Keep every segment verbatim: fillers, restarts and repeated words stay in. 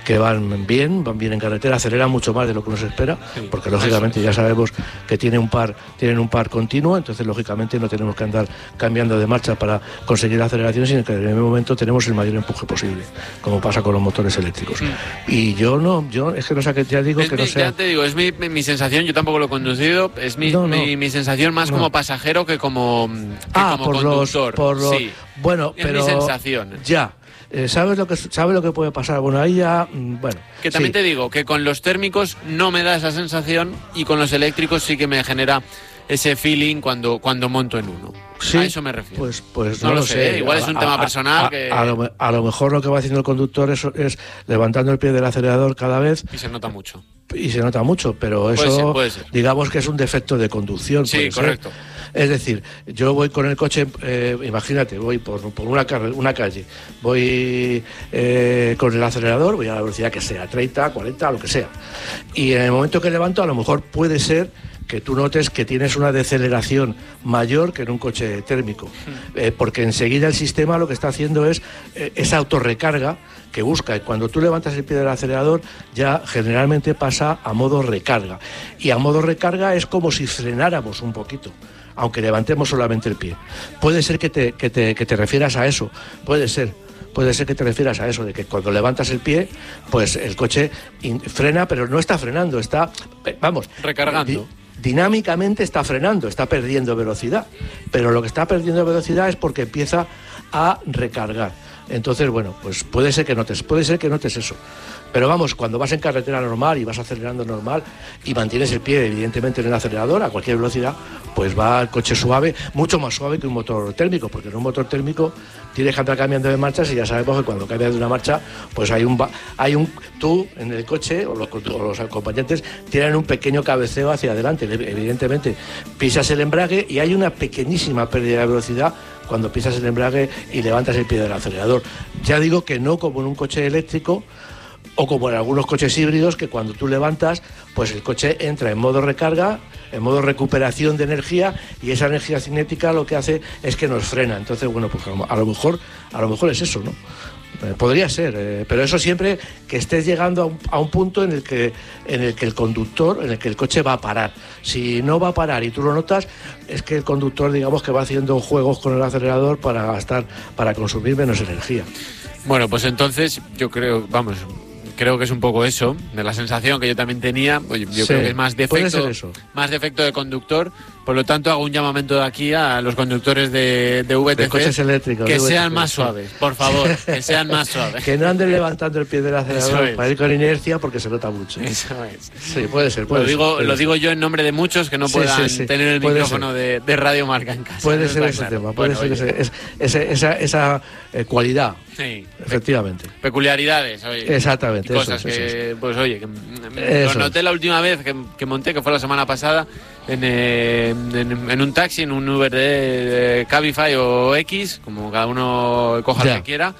que van bien, van bien en carretera, aceleran mucho más de lo que uno se espera, sí, porque lógicamente ya sabemos que tiene un par, tienen un par continuo, entonces lógicamente no tenemos que andar cambiando de marcha para conseguir la aceleración, sino que en el momento tenemos el mayor empuje posible, como pasa con los motores eléctricos. Mm. Y yo no, yo es que no sé, que ya digo es que mi, no sea... Ya te digo, es mi, mi sensación, yo tampoco lo he conducido, es mi, no, no, mi, mi sensación más no. como pasajero que como, que ah, como por conductor. Los, por los, sí. Bueno, es pero... mi sensación. Ya. Eh, ¿Sabes lo que sabes lo que puede pasar? Bueno, ahí ya, bueno. Que también sí. te digo que con los térmicos no me da esa sensación y con los eléctricos sí que me genera ese feeling cuando, cuando monto en uno. Sí, a eso me refiero. Pues, pues no, no lo lo sé. sé. Igual a, es un tema a, personal a, que... A lo, a lo mejor lo que va haciendo el conductor es, es levantando el pie del acelerador cada vez. Y se nota mucho. Y se nota mucho, pero eso, puede ser, puede ser. digamos que es un defecto de conducción. Sí, correcto. Ser. Es decir, yo voy con el coche, eh, imagínate, voy por, por una, una calle, voy eh, con el acelerador, voy a la velocidad que sea, treinta, cuarenta, lo que sea. Y en el momento que levanto, a lo mejor puede ser que tú notes que tienes una deceleración mayor que en un coche térmico, eh, porque enseguida el sistema lo que está haciendo es eh, esa autorrecarga que busca, y cuando tú levantas el pie del acelerador ya generalmente pasa a modo recarga, y a modo recarga es como si frenáramos un poquito, aunque levantemos solamente el pie. Puede ser que te, que te, que te refieras a eso, puede ser. Puede ser que te refieras a eso, de que cuando levantas el pie, pues el coche in- frena, pero no está frenando, está, vamos... recargando. Di- dinámicamente está frenando, está perdiendo velocidad, pero lo que está perdiendo velocidad es porque empieza a recargar. Entonces, bueno, pues puede ser que notes, puede ser que notes eso. Pero vamos, cuando vas en carretera normal y vas acelerando normal y mantienes el pie evidentemente en el acelerador a cualquier velocidad, pues va el coche suave, mucho más suave que un motor térmico, porque en un motor térmico tienes que andar cambiando de marchas y ya sabemos que cuando cambias de una marcha, pues hay un hay un tú en el coche o los, o los acompañantes tienen un pequeño cabeceo hacia adelante, evidentemente pisas el embrague y hay una pequeñísima pérdida de velocidad cuando pisas el embrague y levantas el pie del acelerador. Ya digo que no como en un coche eléctrico o como en algunos coches híbridos, que cuando tú levantas, pues el coche entra en modo recarga, en modo recuperación de energía, y esa energía cinética lo que hace es que nos frena. Entonces, bueno, pues a lo mejor, a lo mejor es eso, ¿no? Eh, podría ser, eh, pero eso siempre que estés llegando a un, a un punto en el que en el que el conductor, en el que el coche va a parar. Si no va a parar y tú lo notas, es que el conductor, digamos, que va haciendo juegos con el acelerador para gastar, para consumir menos energía. Bueno, pues entonces yo creo, vamos, creo que es un poco eso, de la sensación que yo también tenía. Yo sí, creo que es más defecto, más defecto de conductor. Por lo tanto, hago un llamamiento de aquí a los conductores de, de V T C, de coches eléctricos, que de sean V T C, más sí. suaves, por favor, que sean más suaves. Que no anden levantando el pie del acelerador es. para ir con inercia, porque se nota mucho. Eso es. Sí, puede ser. Puede lo digo, ser, puede lo ser. digo yo en nombre de muchos que no sí, puedan sí, sí. tener el puede micrófono de, de Radio Marca en casa. Puede ser ese claro. tema, puede bueno, ser ese, ese, esa, esa eh, cualidad. Sí, efectivamente. Peculiaridades, oye. Exactamente. Y cosas eso es, que, eso es. pues oye, que eso lo noté es. la última vez que, que monté, que fue la semana pasada, en, eh, en, en un taxi, en un Uber de, de Cabify o X, como cada uno coja lo que quiera.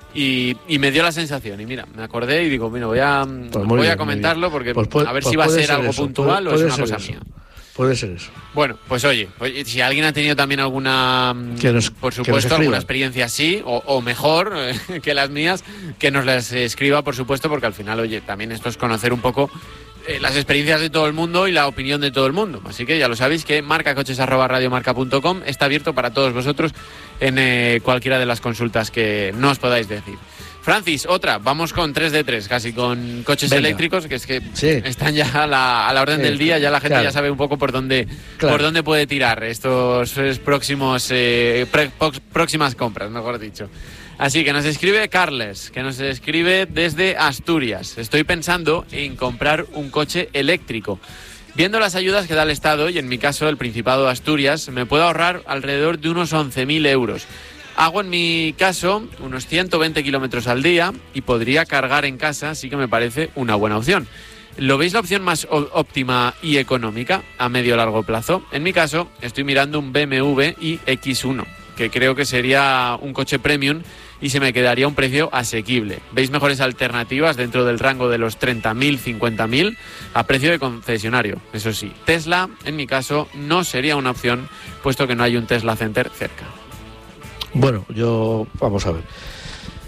Y, y me dio la sensación, y mira, me acordé y digo, mira, voy a, pues voy bien, a comentarlo porque pues puede, a ver pues si va a ser, ser algo eso, puntual puede, o es una cosa eso. mía. Puede ser eso. Bueno, pues oye, oye, si alguien ha tenido también alguna, nos, por supuesto, alguna experiencia así, o, o mejor eh, que las mías, que nos las escriba, por supuesto, porque al final, oye, también esto es conocer un poco eh, las experiencias de todo el mundo y la opinión de todo el mundo. Así que ya lo sabéis que marcacoches arroba radiomarca punto com está abierto para todos vosotros en eh, cualquiera de las consultas que nos podáis decir. Francis, otra, vamos con tres de tres, casi con coches Venga. eléctricos, que es que sí. están ya a la, a la orden sí, del día, ya la gente claro. ya sabe un poco por dónde, claro. por dónde puede tirar estos próximos eh, pre, próximas compras, mejor dicho. Así que nos escribe Carles, que nos escribe desde Asturias. Estoy pensando en comprar un coche eléctrico. Viendo las ayudas que da el Estado, y en mi caso el Principado de Asturias, me puedo ahorrar alrededor de unos once mil euros. Hago en mi caso unos ciento veinte kilómetros al día y podría cargar en casa, así que me parece una buena opción. ¿Lo veis la opción más óptima y económica a medio o largo plazo? En mi caso estoy mirando un B M W i X uno, que creo que sería un coche premium y se me quedaría un precio asequible. ¿Veis mejores alternativas dentro del rango de los treinta mil, cincuenta mil a precio de concesionario? Eso sí, Tesla, en mi caso, no sería una opción, puesto que no hay un Tesla Center cerca. Bueno, yo, vamos a ver.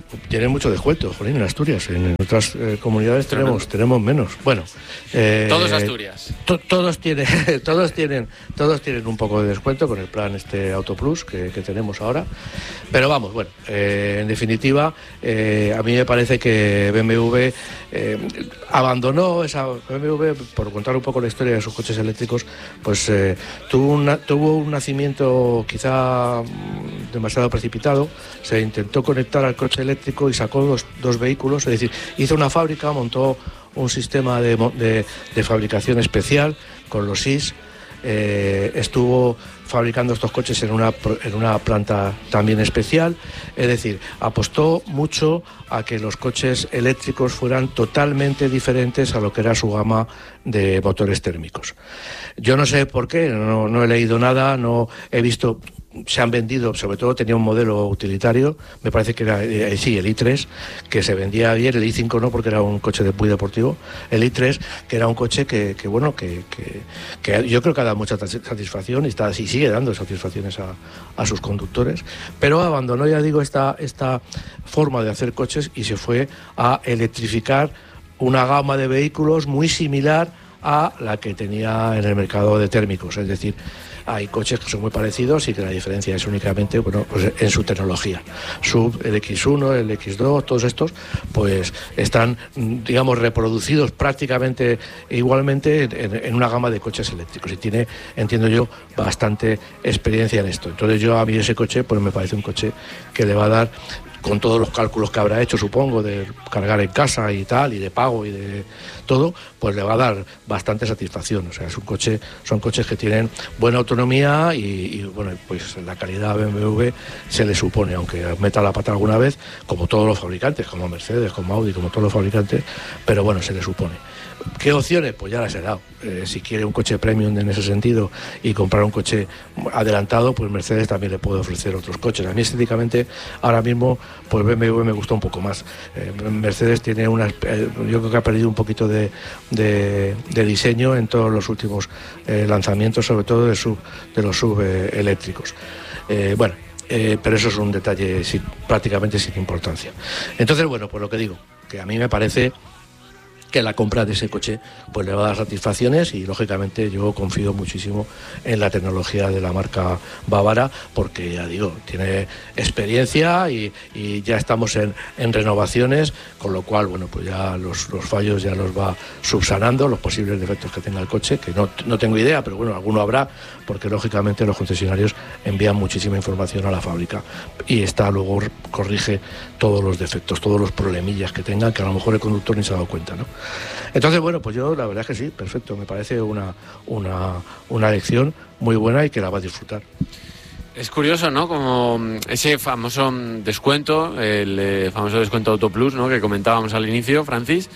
tienen mucho descuento, jolín, en Asturias. En otras eh, comunidades tenemos tenemos menos. Bueno, eh, todos Asturias. To, todos tienen todos tienen todos tienen un poco de descuento con el plan este Auto Plus que, que tenemos ahora. Pero vamos, bueno, eh, en definitiva, eh, a mí me parece que B M W eh, abandonó esa B M W, por contar un poco la historia de sus coches eléctricos, pues eh, tuvo una, tuvo un nacimiento quizá demasiado precipitado. Se intentó conectar al coche eléctrico y sacó dos, dos vehículos, es decir, hizo una fábrica, montó un sistema de, de, de fabricación especial con los I S, eh, estuvo fabricando estos coches en una, en una planta también especial, es decir, apostó mucho a que los coches eléctricos fueran totalmente diferentes a lo que era su gama de motores térmicos. Yo no sé por qué, no, no he leído nada, no he visto... Se han vendido, sobre todo tenía un modelo utilitario, me parece que era, eh, sí, el i tres, que se vendía bien, el i cinco no, porque era un coche de, muy deportivo, el i tres, que era un coche que, que bueno, que, que, que yo creo que ha dado mucha satisfacción y, está, y sigue dando satisfacciones a, a sus conductores, pero abandonó, ya digo, esta, esta forma de hacer coches y se fue a electrificar una gama de vehículos muy similar a la que tenía en el mercado de térmicos, es decir, hay coches que son muy parecidos y que la diferencia es únicamente, bueno, pues en su tecnología. Sub, el equis uno, el equis dos, todos estos, pues están, digamos, reproducidos prácticamente igualmente en, en una gama de coches eléctricos y tiene, entiendo yo, bastante experiencia en esto. Entonces yo a mí ese coche, pues me parece un coche que le va a dar, con todos los cálculos que habrá hecho, supongo, de cargar en casa y tal, y de pago y de todo, pues le va a dar bastante satisfacción. O sea, es un coche, son coches que tienen buena autonomía y, y bueno, pues la calidad B M W se le supone, aunque meta la pata alguna vez, como todos los fabricantes, como Mercedes, como Audi, como todos los fabricantes, pero bueno, se le supone. ¿Qué opciones? Pues ya las he dado. Eh, si quiere un coche premium en ese sentido y comprar un coche adelantado, pues Mercedes también le puede ofrecer otros coches. A mí estéticamente, ahora mismo, pues B M W me gusta un poco más. Eh, Mercedes tiene una... Eh, yo creo que ha perdido un poquito de, de, de diseño en todos los últimos eh, lanzamientos, sobre todo de, sub, de los sub eh, eléctricos. Eh, bueno, eh, pero eso es un detalle sin, prácticamente sin importancia. Entonces, bueno, pues lo que digo, que a mí me parece que la compra de ese coche pues le va a dar satisfacciones y lógicamente yo confío muchísimo en la tecnología de la marca bávara porque ya digo, tiene experiencia y, y ya estamos en, en renovaciones, con lo cual bueno, pues ya los, los fallos ya los va subsanando, los posibles defectos que tenga el coche, que no, no tengo idea, pero bueno, alguno habrá, porque lógicamente los concesionarios envían muchísima información a la fábrica y esta luego corrige todos los defectos, todos los problemillas que tengan, que a lo mejor el conductor ni se ha dado cuenta, ¿no? Entonces, bueno, pues yo la verdad es que sí, perfecto, me parece una, una, una lección muy buena y que la va a disfrutar. Es curioso, ¿no? Como ese famoso descuento, el eh, famoso descuento Auto Plus, ¿no? Que comentábamos al inicio, Francis,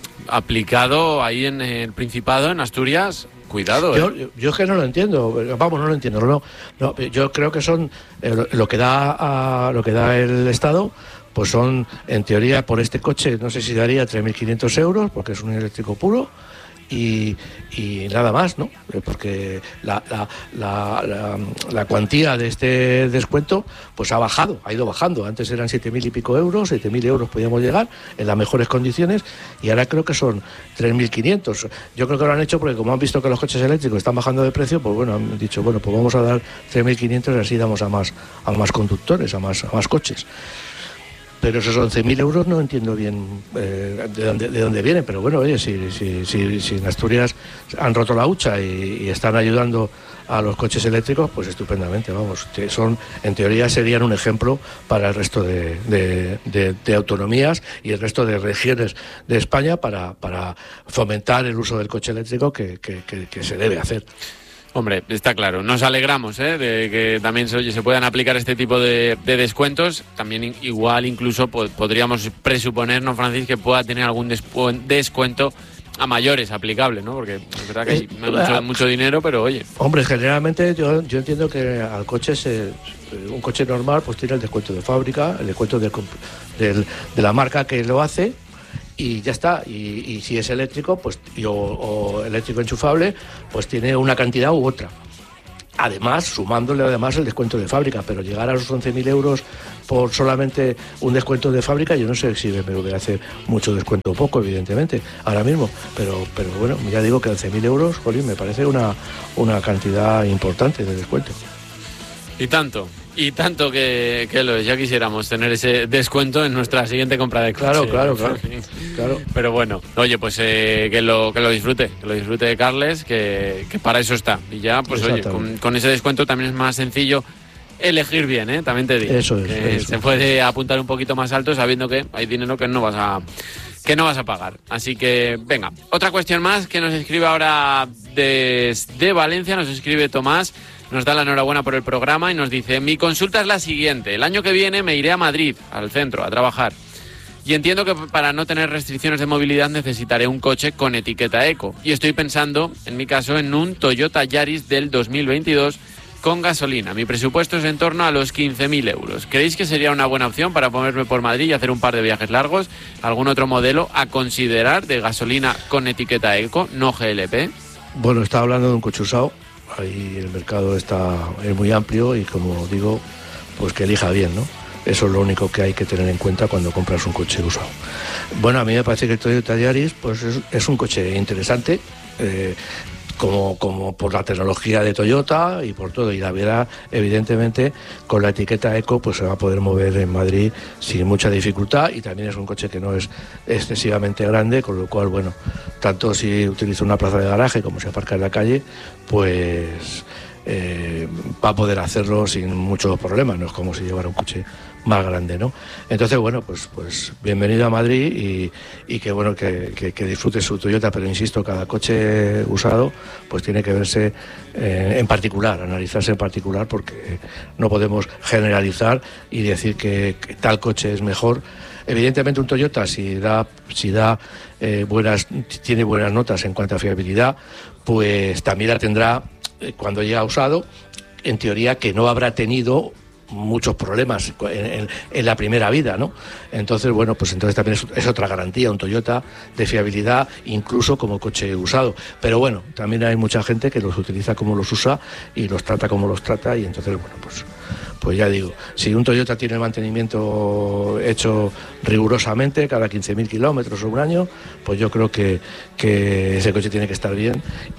aplicado ahí en el Principado, en Asturias. Cuidado, ¿eh? Yo, yo, yo es que no lo entiendo, vamos, no lo entiendo, no, no, yo creo que son eh, lo, lo que da a, lo que da el Estado. Pues son, en teoría, por este coche, no sé si daría tres mil quinientos euros, porque es un eléctrico puro, y, y nada más, ¿no? Porque la, la, la, la, la cuantía de este descuento pues ha bajado, ha ido bajando. Antes eran siete mil y pico euros, siete mil euros podíamos llegar en las mejores condiciones, y ahora creo que son tres mil quinientos. Yo creo que lo han hecho porque como han visto que los coches eléctricos están bajando de precio, pues bueno, han dicho, bueno, pues vamos a dar tres mil quinientos y así damos a más, a más conductores, a más, a más coches. Pero esos once mil euros no entiendo bien eh, de, dónde, de dónde vienen, pero bueno, oye, si, si, si, si en Asturias han roto la hucha y, y están ayudando a los coches eléctricos, pues estupendamente, vamos, que son, en teoría serían un ejemplo para el resto de, de, de, de autonomías y el resto de regiones de España para, para fomentar el uso del coche eléctrico que, que, que, que se debe hacer. Hombre, está claro. Nos alegramos ¿eh? de que también se, oye, se puedan aplicar este tipo de, de descuentos. También igual incluso po- podríamos presuponer, ¿no, Francis, que pueda tener algún despu- descuento a mayores aplicable, ¿no? Porque es verdad que hay eh, mucho, mucho dinero, pero oye. Hombre, generalmente yo, yo entiendo que al coche, se, un coche normal, pues tiene el descuento de fábrica, el descuento del, del, de la marca que lo hace. Y ya está, y, y si es eléctrico, pues y, o, o eléctrico enchufable, pues tiene una cantidad u otra. Además, sumándole además el descuento de fábrica, pero llegar a los once mil euros por solamente un descuento de fábrica, yo no sé si B M W hace mucho descuento o poco, evidentemente, ahora mismo, pero pero bueno, ya digo que once mil euros, jolín, me parece una, una cantidad importante de descuento. Y tanto, y tanto que, que lo, ya quisiéramos tener ese descuento en nuestra siguiente compra de coche. Claro, claro, claro. claro. Pero bueno, oye, pues eh, que, lo, que lo disfrute, que lo disfrute Carles, que, que para eso está. Y ya, pues oye, con, con ese descuento también es más sencillo elegir bien, ¿eh? También te digo. Eso es, que eso. Se puede apuntar un poquito más alto sabiendo que hay dinero que no vas a... que no vas a pagar. Así que, venga, otra cuestión más que nos escribe ahora desde Valencia, nos escribe Tomás, nos da la enhorabuena por el programa y nos dice: mi consulta es la siguiente, el año que viene me iré a Madrid, al centro, a trabajar. Y entiendo que para no tener restricciones de movilidad necesitaré un coche con etiqueta eco. Y estoy pensando, en mi caso, en un Toyota Yaris del dos mil veintidós con gasolina. Mi presupuesto es en torno a los quince mil euros. ¿Creéis que sería una buena opción para ponerme por Madrid y hacer un par de viajes largos? ¿Algún otro modelo a considerar de gasolina con etiqueta eco, no G L P? Bueno, está hablando de un coche usado. Ahí el mercado está es muy amplio y, como digo, pues que elija bien, ¿no? Eso es lo único que hay que tener en cuenta cuando compras un coche usado. Bueno, a mí me parece que el Toyota Yaris pues es, es un coche interesante, eh, como, como por la tecnología de Toyota y por todo, y la verdad, evidentemente, con la etiqueta eco pues se va a poder mover en Madrid sin mucha dificultad, y también es un coche que no es excesivamente grande, con lo cual, bueno, tanto si utiliza una plaza de garaje como si aparca en la calle, pues eh, va a poder hacerlo sin muchos problemas, no es como si llevara un coche más grande, ¿no? Entonces, bueno, pues pues bienvenido a Madrid y, y que bueno que, que, que disfrute su Toyota, pero insisto, cada coche usado pues tiene que verse eh, en particular, analizarse en particular, porque no podemos generalizar y decir que, que tal coche es mejor. Evidentemente un Toyota, si da si da eh, buenas tiene buenas notas en cuanto a fiabilidad, pues también la tendrá eh, cuando llega usado, en teoría, que no habrá tenido muchos problemas en, en, en la primera vida, ¿no? Entonces, bueno, pues entonces también es, es otra garantía, un Toyota de fiabilidad, incluso como coche usado. Pero bueno, también hay mucha gente que los utiliza como los usa y los trata como los trata, y entonces, bueno, pues pues ya digo, si un Toyota tiene el mantenimiento hecho rigurosamente cada quince mil kilómetros o un año, pues yo creo que, que ese coche tiene que estar bien.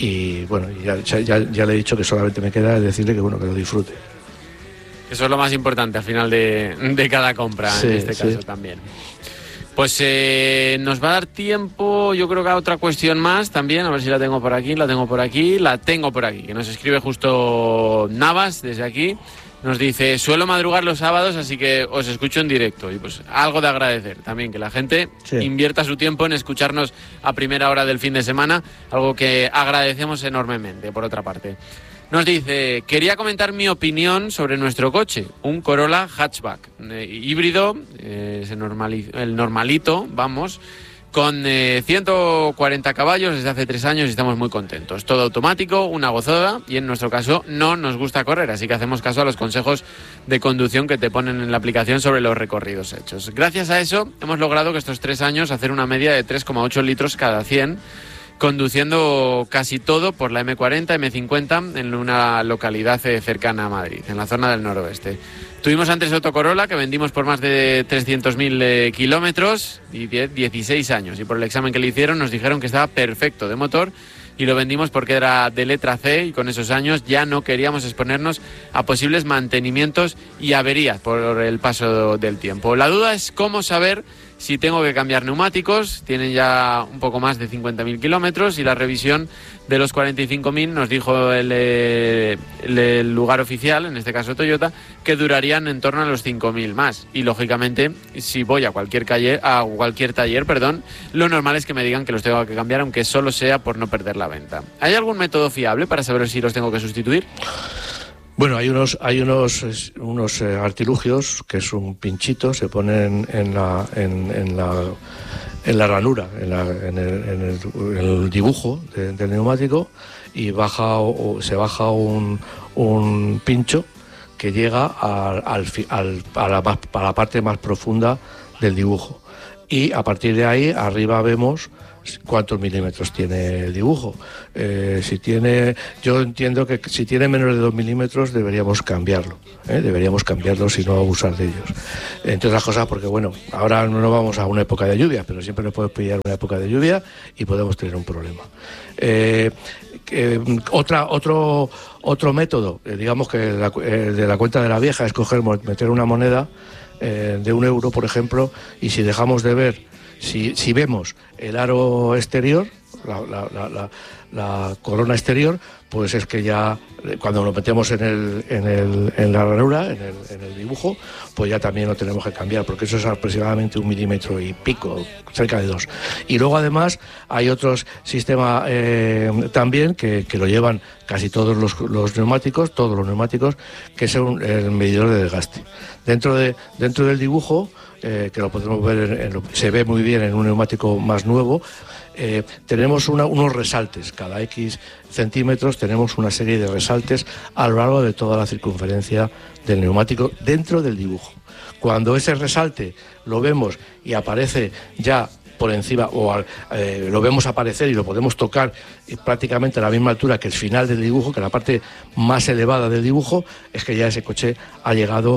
Y bueno, ya, ya, ya le he dicho que solamente me queda decirle que bueno, que lo disfrute. Eso es lo más importante al final de, de cada compra, sí, en este caso, sí. También. Pues eh, nos va a dar tiempo, yo creo que a otra cuestión más también, a ver si la tengo por aquí, la tengo por aquí, la tengo por aquí, que nos escribe justo Navas desde aquí. Nos dice: suelo madrugar los sábados, así que os escucho en directo. Y pues algo de agradecer también, que la gente sí. invierta su tiempo en escucharnos a primera hora del fin de semana, algo que agradecemos enormemente, por otra parte. Nos dice: quería comentar mi opinión sobre nuestro coche, un Corolla hatchback, eh, híbrido, eh, es el, normali- el normalito, vamos, con eh, ciento cuarenta caballos desde hace tres años y estamos muy contentos. Todo automático, una gozada, y en nuestro caso no nos gusta correr, así que hacemos caso a los consejos de conducción que te ponen en la aplicación sobre los recorridos hechos. Gracias a eso hemos logrado que estos tres años hacer una media de tres coma ocho litros cada cien, conduciendo casi todo por la eme cuarenta, eme cincuenta en una localidad cercana a Madrid, en la zona del noroeste. Tuvimos antes otro Corolla que vendimos por más de trescientos mil eh, kilómetros y dieciséis años, y por el examen que le hicieron nos dijeron que estaba perfecto de motor, y lo vendimos porque era de letra C, y con esos años ya no queríamos exponernos a posibles mantenimientos y averías por el paso del tiempo. La duda es cómo saber si tengo que cambiar neumáticos. Tienen ya un poco más de cincuenta mil kilómetros, y la revisión de los cuarenta y cinco mil nos dijo el, el, el lugar oficial, en este caso Toyota, que durarían en torno a los cinco mil más. Y lógicamente, si voy a cualquier calle, a cualquier taller, perdón, lo normal es que me digan que los tengo que cambiar, aunque solo sea por no perder la venta. ¿Hay algún método fiable para saber si los tengo que sustituir? Bueno, hay unos hay unos unos eh, artilugios, que es un pinchito, se ponen en la en, en la en la ranura, en, la, en, el, en, el, en el dibujo de, del neumático, y baja o, o se baja un, un pincho que llega a, al, al, a, la, a la parte más profunda del dibujo. y a partir de ahí arriba vemos cuántos milímetros tiene el dibujo. Eh, si tiene, yo entiendo que si tiene menos de dos milímetros deberíamos cambiarlo, ¿eh? deberíamos cambiarlo si no abusar de ellos. Entre otras cosas porque bueno, ahora no vamos a una época de lluvia, pero siempre nos puede pillar una época de lluvia y podemos tener un problema. Eh, eh, otra, otro, otro método, eh, digamos que la, eh, de la cuenta de la vieja es coger, meter una moneda eh, de un euro, por ejemplo, y si dejamos de ver Si, si vemos el aro exterior, la, la, la, la, la corona exterior, pues es que ya cuando lo metemos en, el, en, el, en la ranura, en el, en el dibujo, pues ya también lo tenemos que cambiar, porque eso es aproximadamente un milímetro y pico, cerca de dos. Y luego además hay otros sistemas eh, también que, que lo llevan casi todos los, los neumáticos, todos los neumáticos, que es un, el medidor de desgaste. Dentro, de, dentro del dibujo, Eh, que lo podemos ver, en, en lo, se ve muy bien en un neumático más nuevo, eh, tenemos una, unos resaltes, cada X centímetros tenemos una serie de resaltes a lo largo de toda la circunferencia del neumático dentro del dibujo. Cuando ese resalte lo vemos y aparece ya por encima, o eh, lo vemos aparecer y lo podemos tocar eh, prácticamente a la misma altura que el final del dibujo, que la parte más elevada del dibujo, es que ya ese coche ha llegado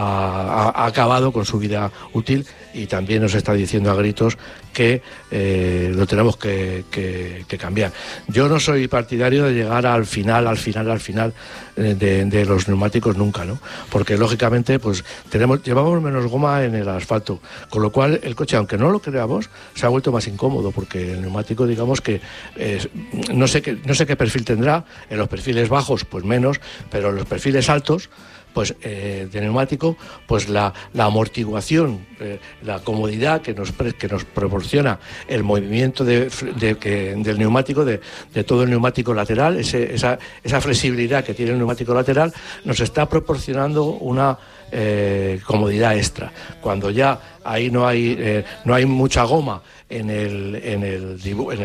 a, ha acabado con su vida útil y también nos está diciendo a gritos que eh, lo tenemos que, que, que cambiar. Yo no soy partidario de llegar al final, al final, al final eh, de, de los neumáticos nunca, ¿no? Porque lógicamente pues tenemos, llevamos menos goma en el asfalto, con lo cual el coche, aunque no lo creamos, se ha vuelto más incómodo, porque el neumático, digamos que eh, no sé qué, no sé qué perfil tendrá, en los perfiles bajos pues menos, pero en los perfiles altos pues eh, de neumático, pues la, la amortiguación, eh, la comodidad que nos, que nos proporciona el movimiento de, de, que, del neumático, de, de todo el neumático lateral, ese, esa, esa flexibilidad que tiene el neumático lateral, nos está proporcionando una eh, comodidad extra. Cuando ya ahí no hay, eh, no hay mucha goma en el en el, en,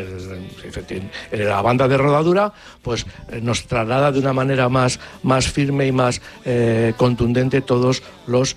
el, en la banda de rodadura, pues eh, nos traslada de una manera más, más firme y más eh, contundente todos los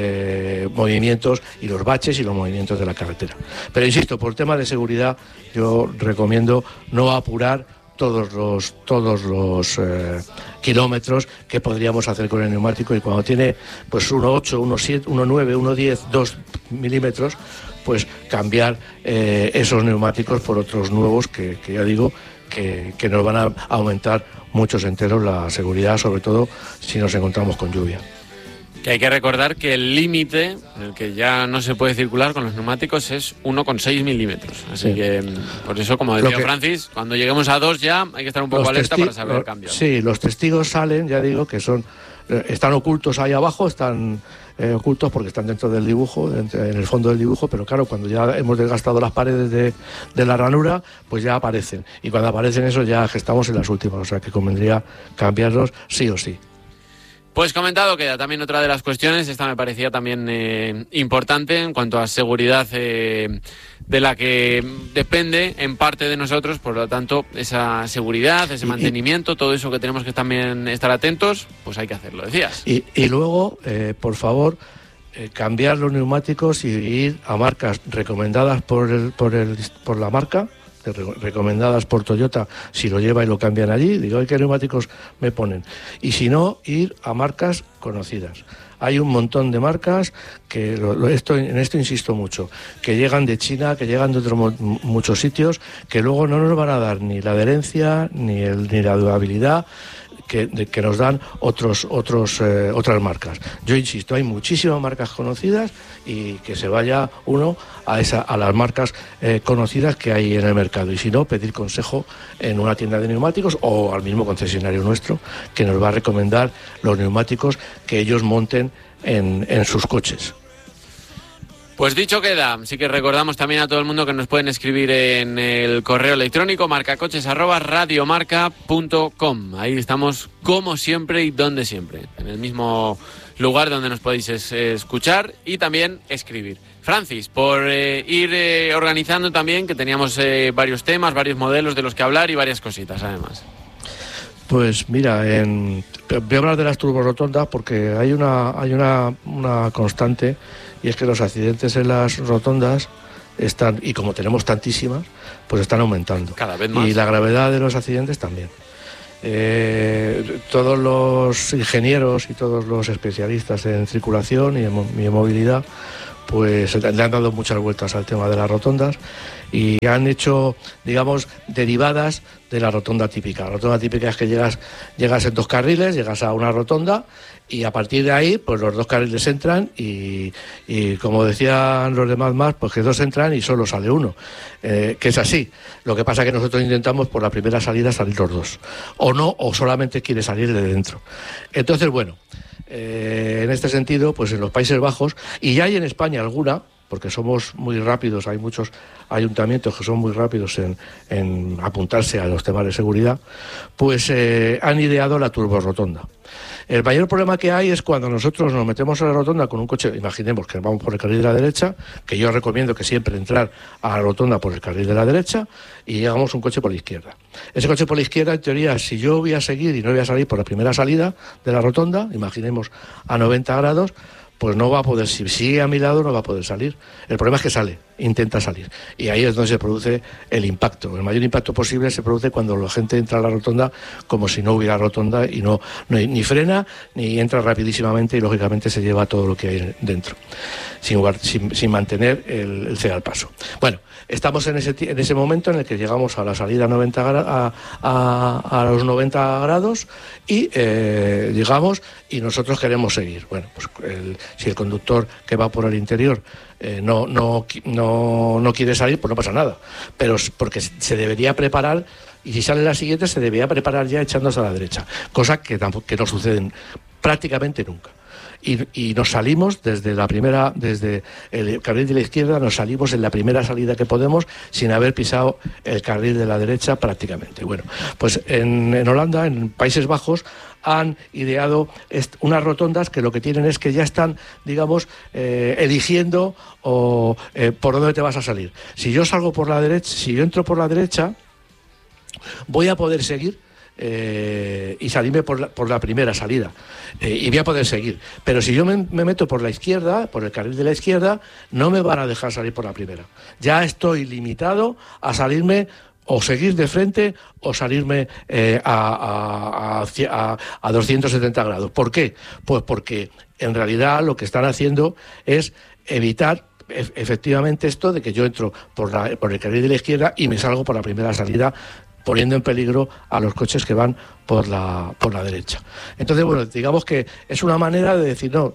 eh, movimientos y los baches y los movimientos de la carretera. Pero insisto, por tema de seguridad yo recomiendo no apurar todos los todos los eh, kilómetros que podríamos hacer con el neumático, y cuando tiene pues uno ocho, uno siete, uno nueve, uno diez, dos milímetros, pues cambiar eh, esos neumáticos por otros nuevos que, que ya digo que, que nos van a aumentar muchos enteros la seguridad, sobre todo si nos encontramos con lluvia. Que hay que recordar que el límite en el que ya no se puede circular con los neumáticos es uno coma seis milímetros. Así sí. que, por eso, como decía que, Francis, cuando lleguemos a dos ya hay que estar un poco alerta para saber el cambio. Sí, los testigos salen, ya digo, que son están ocultos ahí abajo, están eh, ocultos porque están dentro del dibujo, en el fondo del dibujo, pero claro, cuando ya hemos desgastado las paredes de, de la ranura, pues ya aparecen. Y cuando aparecen esos ya estamos en las últimas, o sea que convendría cambiarlos sí o sí. Pues comentado queda también otra de las cuestiones, esta me parecía también eh, importante en cuanto a seguridad eh, de la que depende en parte de nosotros, por lo tanto esa seguridad, ese y, mantenimiento, todo eso que tenemos que también estar atentos, pues hay que hacerlo, decías. Y, y luego, eh, por favor, eh, cambiar los neumáticos y ir a marcas recomendadas por el, por el, por la marca, recomendadas por Toyota, si lo lleva y lo cambian allí, digo, ¿qué neumáticos me ponen? Y si no, ir a marcas conocidas. Hay un montón de marcas que, lo, lo, esto, en esto insisto mucho, que llegan de China, que llegan de otros muchos sitios, que luego no nos van a dar ni la adherencia, ni, el, ni la durabilidad que, de, que nos dan otros, otros, eh, otras marcas. Yo insisto, hay muchísimas marcas conocidas y que se vaya uno a, esa, a las marcas eh, conocidas que hay en el mercado. Y si no, pedir consejo en una tienda de neumáticos o al mismo concesionario nuestro, que nos va a recomendar los neumáticos que ellos monten en, en sus coches. Pues dicho queda, sí que recordamos también a todo el mundo que nos pueden escribir en el correo electrónico marcacoches arroba radiomarca punto com. Ahí estamos como siempre y donde siempre, en el mismo lugar donde nos podéis es, escuchar y también escribir. Francis, por eh, ir eh, organizando también, que teníamos eh, varios temas, varios modelos de los que hablar y varias cositas además. Pues mira, en, voy a hablar de las turborotondas porque hay una hay una, una constante, y es que los accidentes en las rotondas están, y como tenemos tantísimas, pues están aumentando. Cada vez más. Y la gravedad de los accidentes también. Eh, todos los ingenieros y todos los especialistas en circulación y en, y en movilidad pues le han dado muchas vueltas al tema de las rotondas y han hecho, digamos, derivadas de la rotonda típica. La rotonda típica es que llegas, llegas en dos carriles, llegas a una rotonda y a partir de ahí, pues los dos carriles entran y, y como decían los demás más, pues que dos entran y solo sale uno, eh, que es así. Lo que pasa es que nosotros intentamos por la primera salida salir los dos, o no, o solamente quiere salir de dentro. Entonces, bueno, eh, en este sentido, pues en los Países Bajos, y ya hay en España alguna, porque somos muy rápidos, hay muchos ayuntamientos que son muy rápidos en, en apuntarse a los temas de seguridad, pues eh, han ideado la turborotonda. El mayor problema que hay es cuando nosotros nos metemos a la rotonda con un coche, imaginemos que vamos por el carril de la derecha, que yo recomiendo que siempre entrar a la rotonda por el carril de la derecha, y llegamos un coche por la izquierda. Ese coche por la izquierda, en teoría, si yo voy a seguir y no voy a salir por la primera salida de la rotonda, imaginemos a noventa grados, pues no va a poder, si sigue a mi lado no va a poder salir. El problema es que sale, intenta salir. Y ahí es donde se produce el impacto. El mayor impacto posible se produce cuando la gente entra a la rotonda como si no hubiera rotonda y no, no ni frena, ni entra rapidísimamente y lógicamente se lleva todo lo que hay dentro, sin, sin, sin mantener el, el cero al paso. Bueno, estamos en ese, en ese momento en el que llegamos a la salida noventa, a, a, a los noventa grados y eh, llegamos y nosotros queremos seguir. Bueno, pues el, si el conductor que va por el interior eh, no, no, no, no quiere salir, pues no pasa nada. Pero porque se debería preparar, y si sale la siguiente, se debería preparar ya echándose a la derecha. Cosa que, tampoco, que no sucede prácticamente nunca. Y, y nos salimos desde la primera, desde el carril de la izquierda, nos salimos en la primera salida que podemos sin haber pisado el carril de la derecha prácticamente. Bueno, pues en, en Holanda, en Países Bajos, han ideado unas rotondas que lo que tienen es que ya están, digamos, eh, eligiendo o, eh, por dónde te vas a salir. Si yo salgo por la derecha, si yo entro por la derecha, voy a poder seguir Eh, y salirme por la, por la primera salida eh, y voy a poder seguir, pero si yo me, me meto por la izquierda, por el carril de la izquierda, no me van a dejar salir por la primera. Ya estoy limitado a salirme o seguir de frente o salirme eh, a, a, a, a doscientos setenta grados. ¿Por qué? Pues porque en realidad lo que están haciendo es evitar efectivamente esto de que yo entro por, la, por el carril de la izquierda y me salgo por la primera salida, poniendo en peligro a los coches que van por la, por la derecha. Entonces, bueno, digamos que es una manera de decir, no,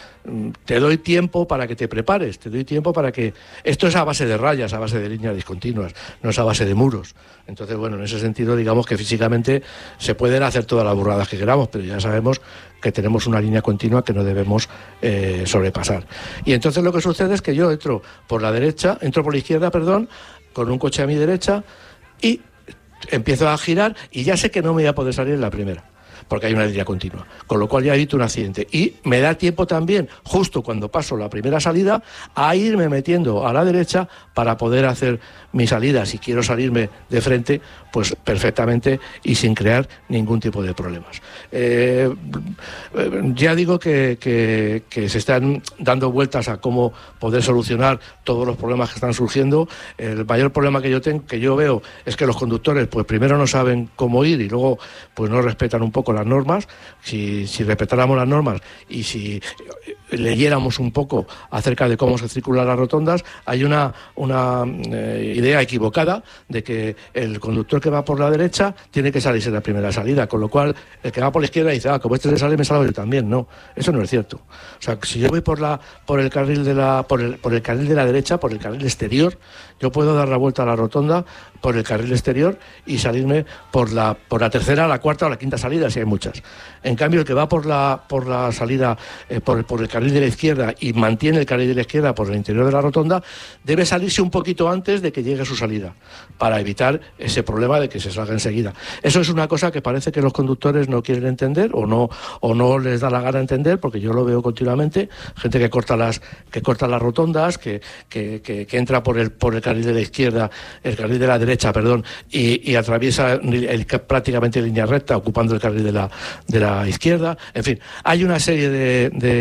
te doy tiempo para que te prepares, te doy tiempo para que... Esto es a base de rayas, a base de líneas discontinuas, no es a base de muros. Entonces, bueno, en ese sentido, digamos que físicamente se pueden hacer todas las burradas que queramos, pero ya sabemos que tenemos una línea continua que no debemos eh, sobrepasar. Y entonces lo que sucede es que yo entro por la derecha, entro por la izquierda, perdón, con un coche a mi derecha y empiezo a girar y ya sé que no me voy a poder salir en la primera, porque hay una línea continua, con lo cual ya evito un accidente. Y me da tiempo también, justo cuando paso la primera salida, a irme metiendo a la derecha para poder hacer mi salida, si quiero salirme de frente, pues perfectamente y sin crear ningún tipo de problemas. Eh, ya digo que, que, que se están dando vueltas a cómo poder solucionar todos los problemas que están surgiendo. El mayor problema que yo tengo, que yo veo, es que los conductores, pues primero no saben cómo ir y luego pues no respetan un poco las normas. Si, si respetáramos las normas y si leyéramos un poco acerca de cómo se circulan las rotondas, hay una, una eh, idea equivocada de que el conductor que va por la derecha tiene que salirse en la primera salida, con lo cual el que va por la izquierda dice, ah, como este se sale, me salgo yo también. No, eso no es cierto. O sea, si yo voy por la por el carril de la por el, por el carril de la derecha, por el carril exterior, yo puedo dar la vuelta a la rotonda por el carril exterior y salirme por la por la tercera, la cuarta o la quinta salida, si hay muchas. En cambio, el que va por la por la salida eh, por, por el carril de la izquierda y mantiene el carril de la izquierda por el interior de la rotonda, debe salirse un poquito antes de que llegue su salida, para evitar ese problema de que se salga enseguida. Eso es una cosa que parece que los conductores no quieren entender o no o no les da la gana entender, porque yo lo veo continuamente, gente que corta las que corta las rotondas, que, que, que, que entra por el por el carril de la izquierda, el carril de la derecha, perdón, y, y atraviesa el, el, prácticamente en línea recta, ocupando el carril de la de la izquierda. En fin, hay una serie de, de,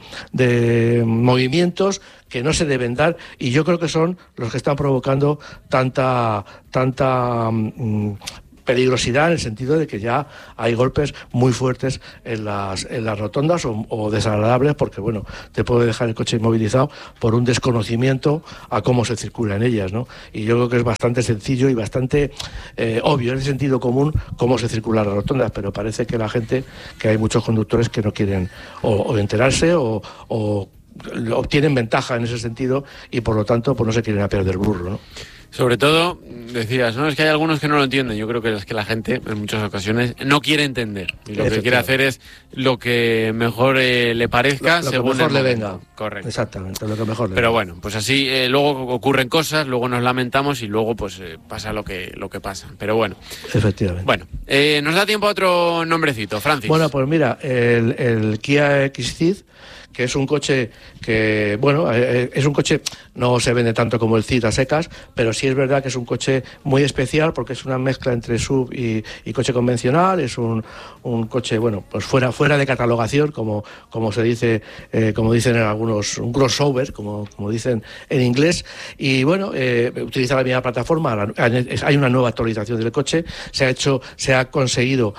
de movimientos que no se deben dar, y yo creo que son los que están provocando tanta tanta mmm, peligrosidad, en el sentido de que ya hay golpes muy fuertes en las en las rotondas o, o desagradables, porque bueno, te puede dejar el coche inmovilizado por un desconocimiento a cómo se circula en ellas, ¿no? Y yo creo que es bastante sencillo y bastante eh, obvio, en el sentido común, cómo se circulan las rotondas, pero parece que la gente, que hay muchos conductores que no quieren o, o enterarse o, o obtienen ventaja en ese sentido, y por lo tanto pues no se quieren apear del burro, ¿no? Sobre todo, decías, ¿no? Es que hay algunos que no lo entienden. Yo creo que es que la gente, en muchas ocasiones, no quiere entender. Y lo que quiere hacer es lo que mejor eh, le parezca, lo, lo según que mejor el le momento. venga. Correcto. Exactamente, lo que mejor le Pero venga. bueno, pues así eh, luego ocurren cosas, luego nos lamentamos y luego pues eh, pasa lo que, lo que pasa. Pero bueno. Efectivamente. Bueno, eh, nos da tiempo a otro nombrecito, Francis. Bueno, pues mira, el, el Kia X C I D, que es un coche que, bueno, eh, es un coche, no se vende tanto como el C I D a secas, pero sí es verdad que es un coche muy especial, porque es una mezcla entre S U V y, y coche convencional. Es un, un coche, bueno, pues fuera fuera de catalogación, como, como se dice, eh, como dicen en algunos, un crossover, como, como dicen en inglés. Y bueno, eh, utiliza la misma plataforma. Hay una nueva actualización del coche. Se ha hecho, se ha conseguido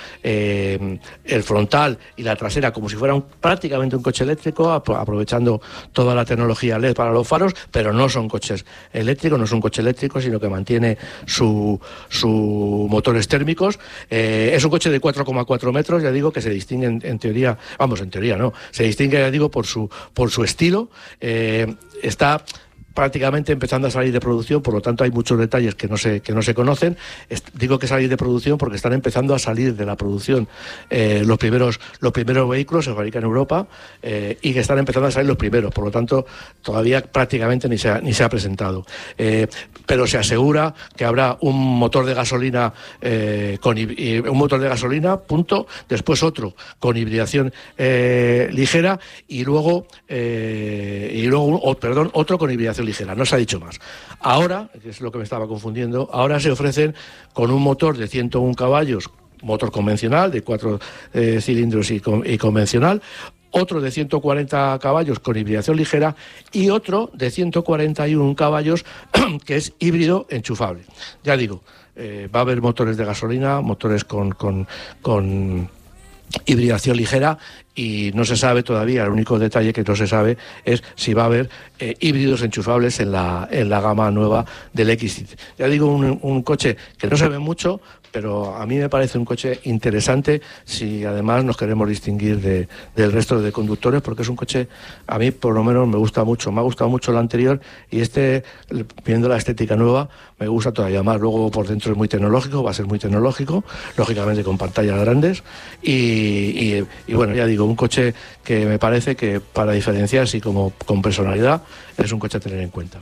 eh, el frontal y la trasera como si fuera un, prácticamente un coche eléctrico, aprovechando toda la tecnología L E D para los faros, pero no son coches eléctricos, no es un coche eléctrico, sino que mantiene su, su motores térmicos. Eh, es un coche de cuatro coma cuatro metros, ya digo, que se distingue en, en teoría, vamos, en teoría no, se distingue, ya digo, por su, por su estilo. Eh, está prácticamente empezando a salir de producción, por lo tanto hay muchos detalles que no se que no se conocen. Est- digo que salir de producción porque están empezando a salir de la producción eh, los primeros los primeros vehículos, se fabrican en Europa, eh, y que están empezando a salir los primeros, por lo tanto todavía prácticamente ni se ha, ni se ha presentado. Eh, pero se asegura que habrá un motor de gasolina eh, con y un motor de gasolina, punto, después otro con hibridación eh, ligera, y luego eh, y luego oh, perdón, otro con hibridación ligera, no se ha dicho más. Ahora, que es lo que me estaba confundiendo, ahora se ofrecen con un motor de ciento uno caballos, motor convencional, de cuatro eh, cilindros y, con, y convencional, otro de ciento cuarenta caballos con hibridación ligera y otro de ciento cuarenta y uno caballos que es híbrido enchufable. Ya digo, eh, va a haber motores de gasolina, motores con, con, con hibridación ligera, y no se sabe todavía, el único detalle que no se sabe es si va a haber eh, híbridos enchufables en la, en la gama nueva del X C I D. Ya digo, un, un coche que no se ve mucho, pero a mí me parece un coche interesante si además nos queremos distinguir de, del resto de conductores, porque es un coche, a mí por lo menos me gusta mucho, me ha gustado mucho el anterior, y este, viendo la estética nueva, me gusta todavía más. Luego por dentro es muy tecnológico, va a ser muy tecnológico, lógicamente con pantallas grandes, y, y, y bueno, ya digo, un coche que me parece que para diferenciarse y como con personalidad es un coche a tener en cuenta.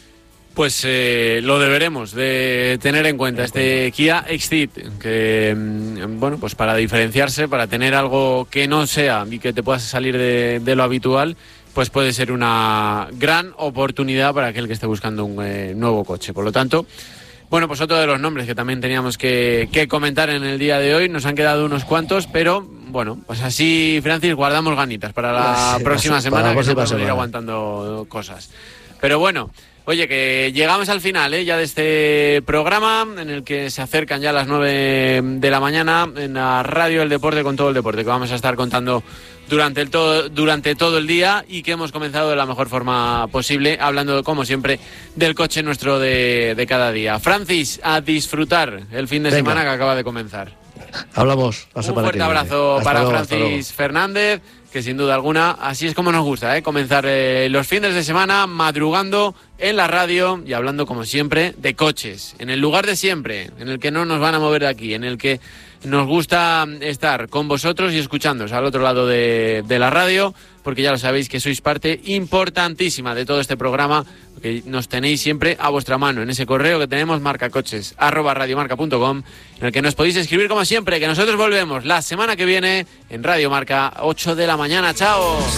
Pues eh, lo deberemos de tener en cuenta, este Kia X C I D, que bueno, pues para diferenciarse, para tener algo que no sea y que te puedas salir de, de lo habitual, pues puede ser una gran oportunidad para aquel que esté buscando un eh, nuevo coche. Por lo tanto, bueno, pues otro de los nombres que también teníamos que, que comentar en el día de hoy. Nos han quedado unos cuantos, pero bueno, pues así, Francis, guardamos ganitas para la sí, próxima para semana, la que próxima no podemos ir semana. aguantando cosas. Pero bueno, oye, que llegamos al final ¿eh? ya de este programa, en el que se acercan ya las nueve de la mañana en la radio El Deporte con todo el deporte, que vamos a estar contando durante, el todo, durante todo el día, y que hemos comenzado de la mejor forma posible, hablando, como siempre, del coche nuestro de, de cada día. Francis, a disfrutar el fin de Venga. semana que acaba de comenzar. Hablamos la Un semana fuerte que viene. abrazo Hasta para luego, hasta luego. Francis Fernández, que sin duda alguna, así es como nos gusta, ¿eh? comenzar eh, los fines de semana madrugando en la radio y hablando, como siempre, de coches, en el lugar de siempre, en el que no nos van a mover de aquí, en el que nos gusta estar con vosotros y escuchándoos al otro lado de, de la radio, porque ya lo sabéis que sois parte importantísima de todo este programa, que nos tenéis siempre a vuestra mano en ese correo que tenemos, marcacoches arroba radiomarca punto com, en el que nos podéis escribir como siempre, que nosotros volvemos la semana que viene en Radio Marca, ocho de la mañana. ¡Chao!